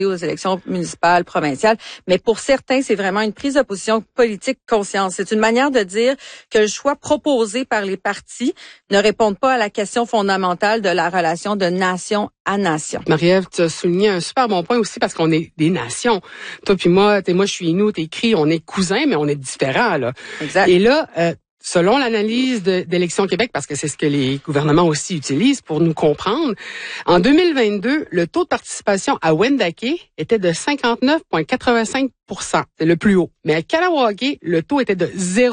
aux élections municipales, provinciales. Mais pour certains, c'est vraiment une prise de position politique consciente. C'est une manière de dire que le choix proposé par les partis ne répond pas à la question fondamentale de la relation de nation à nation. Marie-Ève, tu as souligné un super bon point aussi parce qu'on est des nations. Toi puis moi, moi je suis Inuit, t'es Cri, on est cousins, mais on est différents, là. Exact. Et là, selon l'analyse d'Élections Québec, parce que c'est ce que les gouvernements aussi utilisent pour nous comprendre, en 2022, le taux de participation à Wendake était de 59,85 %. C'est le plus haut. Mais à Kahnawake, le taux était de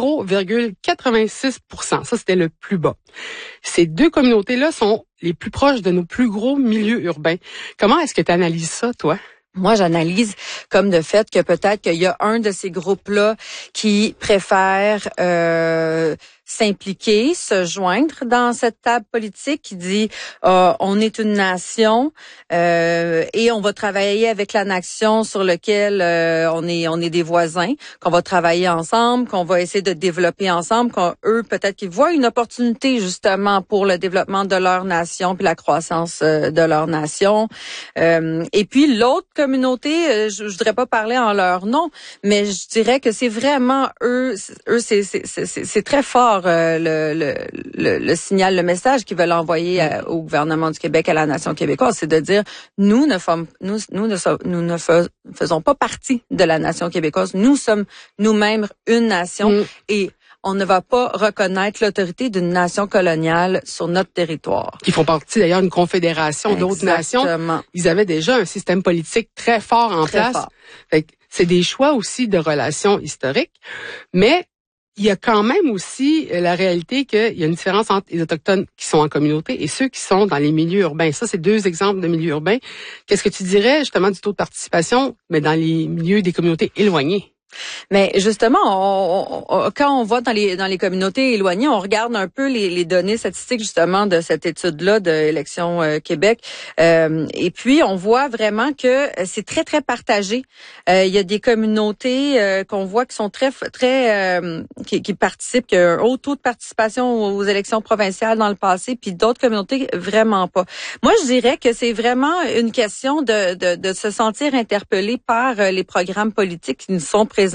0,86 %. Ça, c'était le plus bas. Ces deux communautés-là sont les plus proches de nos plus gros milieux urbains. Comment est-ce que tu analyses ça, toi? Moi, j'analyse comme de fait que peut-être qu'il y a un de ces groupes-là qui préfère s'impliquer, se joindre dans cette table politique qui dit on est une nation et on va travailler avec la nation sur lequel on est des voisins, qu'on va travailler ensemble, qu'on va essayer de développer ensemble, qu'eux peut-être qu'ils voient une opportunité justement pour le développement de leur nation puis la croissance de leur nation. Et puis l'autre communauté, je voudrais pas parler en leur nom, mais je dirais que c'est vraiment eux c'est très fort le signal, le message qu'ils veulent envoyer au gouvernement du Québec, à la nation québécoise, c'est de dire nous ne faisons pas partie de la nation québécoise, nous sommes nous-mêmes une nation et on ne va pas reconnaître l'autorité d'une nation coloniale sur notre territoire. Qui font partie d'ailleurs d'une confédération d'autres nations. Ils avaient déjà un système politique très fort en place. Fait que c'est des choix aussi de relations historiques, mais il y a quand même aussi la réalité qu'il y a une différence entre les Autochtones qui sont en communauté et ceux qui sont dans les milieux urbains. Ça, c'est deux exemples de milieux urbains. Qu'est-ce que tu dirais justement du taux de participation, mais dans les milieux des communautés éloignées? Mais justement, quand on va dans les communautés éloignées, on regarde un peu les données statistiques justement de cette étude-là de Élections Québec, et puis on voit vraiment que c'est très très partagé. Il y a des communautés qu'on voit qui sont très qui participent, qui ont un haut taux de participation aux élections provinciales dans le passé, puis d'autres communautés vraiment pas. Moi, je dirais que c'est vraiment une question de se sentir interpellé par les programmes politiques qui nous sont présentés.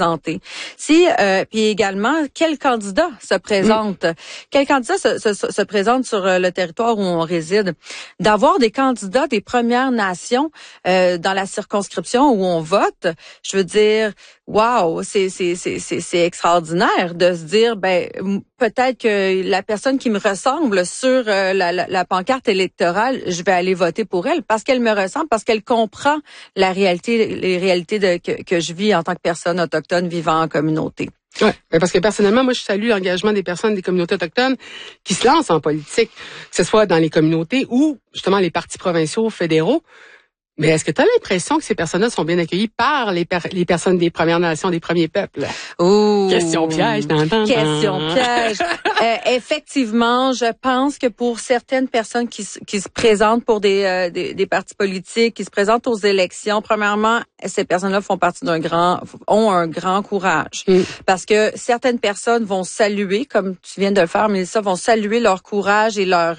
Puis également, quel candidat se présente? Quel candidat se présente sur le territoire où on réside? D'avoir des candidats des Premières Nations dans la circonscription où on vote, je veux dire, wow, c'est extraordinaire de se dire, peut-être que la personne qui me ressemble sur la pancarte électorale, je vais aller voter pour elle parce qu'elle me ressemble, parce qu'elle comprend les réalités que je vis en tant que personne autochtone vivant en communauté. Ouais, parce que personnellement, moi, je salue l'engagement des personnes des communautés autochtones qui se lancent en politique, que ce soit dans les communautés ou justement les partis provinciaux, fédéraux. Mais est-ce que tu as l'impression que ces personnes-là sont bien accueillies par les personnes des Premières Nations, des premiers peuples? Ouh. Question piège. Question piège. Effectivement, je pense que pour certaines personnes qui se présentent pour des partis politiques, qui se présentent aux élections, premièrement, ces personnes-là ont un grand courage. Parce que certaines personnes vont saluer, comme tu viens de le faire, Mélissa, vont saluer leur courage et leur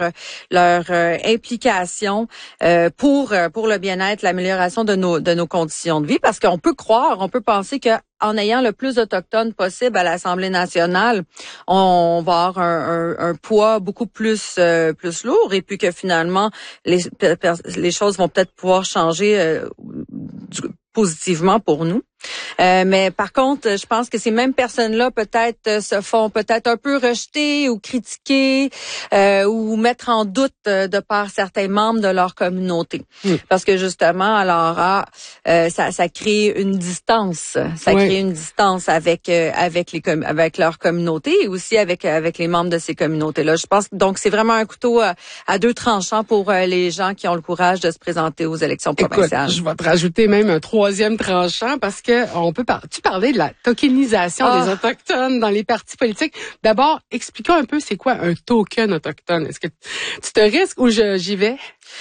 implication pour le bien-être, l'amélioration de nos conditions de vie, parce qu'on peut penser que en ayant le plus d'Autochtones possible à l'Assemblée nationale, on va avoir un poids beaucoup plus lourd et puis que finalement les choses vont peut-être pouvoir changer positivement pour nous. Mais par contre, je pense que ces mêmes personnes-là peut-être se font peut-être un peu rejeter ou critiquer ou mettre en doute de par certains membres de leur communauté. Parce que justement, alors ça crée une distance. Ça crée une distance avec leur communauté et aussi avec les membres de ces communautés-là. Je pense donc c'est vraiment un couteau à deux tranchants pour les gens qui ont le courage de se présenter aux élections provinciales. Écoute, je vais te rajouter même un troisième tranchant parce que que tu parlais de la tokenisation des Autochtones dans les partis politiques. D'abord, expliquons un peu c'est quoi un token autochtone. Est-ce que tu te risques ou j'y vais?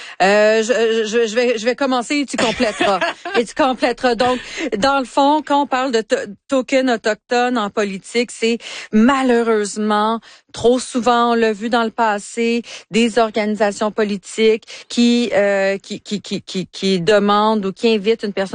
Je vais commencer et tu compléteras. Donc, dans le fond, quand on parle de token autochtone en politique, c'est malheureusement trop souvent, on l'a vu dans le passé, des organisations politiques qui demandent ou qui invitent une personne